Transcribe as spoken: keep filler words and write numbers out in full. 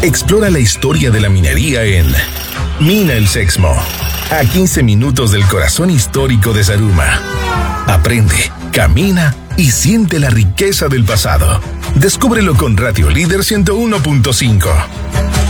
Explora la historia de la minería en Mina el Sexmo, a quince minutos del corazón histórico de Zaruma. Aprende, camina y siente la riqueza del pasado. Descúbrelo con Radio Líder ciento uno punto cinco.